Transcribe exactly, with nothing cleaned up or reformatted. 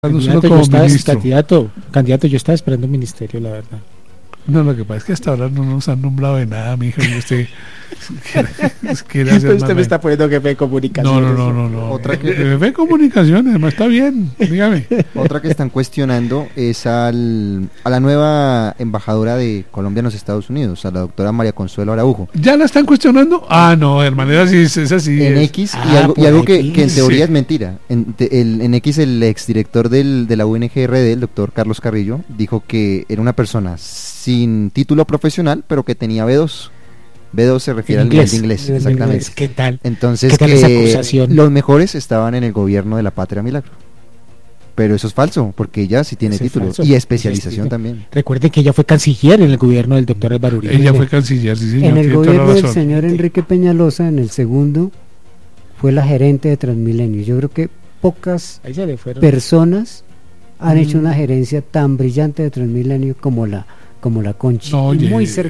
Candidato, yo estaba, candidato, candidato, yo estaba esperando un ministerio, la verdad. No, lo que pasa es que hasta ahora no nos han nombrado de nada, mi hija. Y usted quiere hacer usted me está poniendo jefe de comunicaciones. No, no, no, no, no. Otra que jefe de comunicaciones, además está bien, dígame. Otra que están cuestionando es al, a la nueva embajadora de Colombia en los Estados Unidos, a la doctora María Consuelo Araujo. ¿Ya la están cuestionando? Ah, no, hermano, es así, es así. En es. X, Ah, y algo, y algo que, que en teoría sí. es mentira. En, te, el, en X, el exdirector del, de la U N G R D, el doctor Carlos Carrillo, dijo que era una persona sin título profesional, pero que tenía B dos. B dos se refiere al nivel de inglés, nivel de exactamente. inglés. ¿Qué tal? Entonces, ¿Qué tal que esa acusación? los mejores estaban en el gobierno de la Patria Milagro. Pero eso es falso, porque ella sí tiene Eso es título falso. y especialización Sí, también. Recuerden que ella fue canciller en el gobierno del doctor Álvaro Uribe. Ella fue canciller, sí, señor. En el tiene toda la gobierno del razón. señor Enrique Peñalosa, en el segundo, fue la gerente de Transmilenio. Yo creo que pocas Ahí se le fueron. personas han Mm. hecho una gerencia tan brillante de Transmilenio como la como la Conchi. No, Y oye, muy cerca